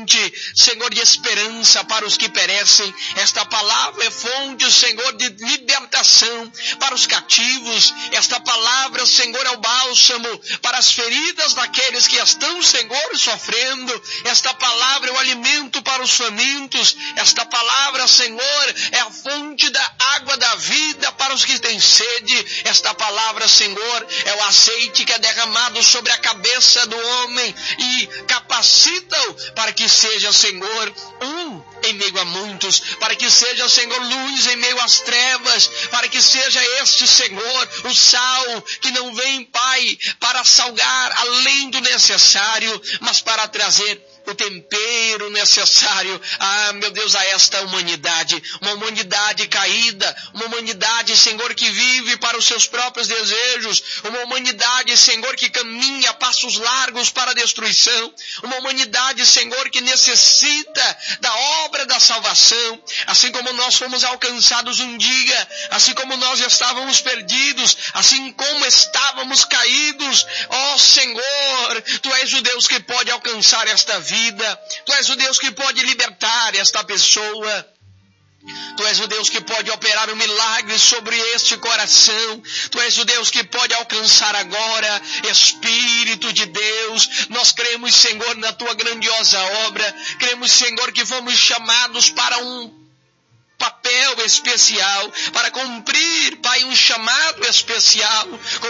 fonte, Senhor, de esperança para os que perecem. Esta palavra é fonte, Senhor, de libertação para os cativos. Esta palavra, Senhor, é o bálsamo para as feridas daqueles que estão, Senhor, sofrendo. Esta palavra é o alimento para os famintos. Esta palavra, Senhor, é a fonte da água da vida para os que têm sede. Esta palavra, Senhor, é o azeite que é derramado sobre a cabeça do homem e capacita-o para que seja, Senhor, em meio a muitos, para que seja, Senhor, luz em meio às trevas, para que seja este, Senhor, o sal que não vem, Pai, para salgar além do necessário, mas para trazer o tempero necessário, meu Deus, a esta humanidade, uma humanidade caída, uma humanidade, Senhor, que vive para os seus próprios desejos, uma humanidade, Senhor, que caminha a passos largos para a destruição, uma humanidade, Senhor, que necessita da obra da salvação, assim como nós fomos alcançados um dia, assim como nós estávamos perdidos, assim como estávamos caídos, ó Senhor, Tu és o Deus que pode alcançar esta vida, Tu és o Deus que pode libertar esta pessoa. Tu és o Deus que pode operar um milagre sobre este coração. Tu és o Deus que pode alcançar agora. Espírito de Deus, nós cremos, Senhor, na Tua grandiosa obra. Cremos, Senhor, que fomos chamados para um papel especial, para cumprir, Pai, um chamado especial.